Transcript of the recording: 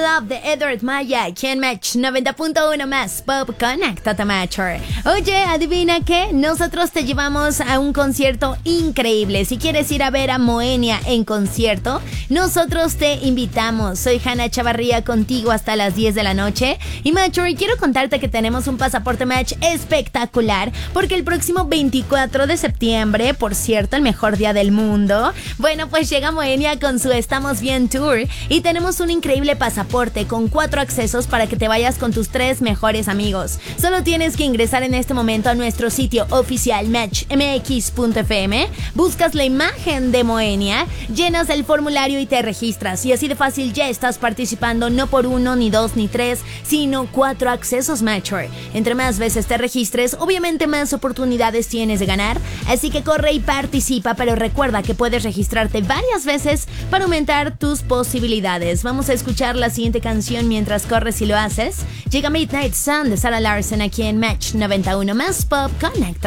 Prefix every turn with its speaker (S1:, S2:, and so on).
S1: Love de Edward Maya, aquí en Match 90.1 más Pop, conéctate Matcher. Oye, adivina qué, nosotros te llevamos a un concierto increíble. Si quieres ir a ver a Moenia en concierto, nosotros te invitamos. Soy Hanna Chavarría contigo hasta las 10 de la noche. Y Matcher, quiero contarte que tenemos un pasaporte Match espectacular, porque el próximo 24 de septiembre, por cierto, el mejor día del mundo, bueno, pues llega Moenia con su Estamos Bien Tour y tenemos un increíble pasaporte con 4 accesos para que te vayas con tus 3 mejores amigos. Solo tienes que ingresar en este momento a nuestro sitio oficial matchmx.fm, buscas la imagen de Moenia, llenas el formulario y te registras, y así de fácil ya estás participando no por 1, ni 2, ni 3, sino 4 accesos Matcher. Entre más veces te registres, obviamente más oportunidades tienes de ganar, así que corre y participa, pero recuerda que puedes registrarte varias veces para aumentar tus posibilidades. Vamos a escuchar la siguiente canción mientras corres y lo haces. Llega Midnight Sun de Sarah Larson aquí en Match 91 más Pop, Connect.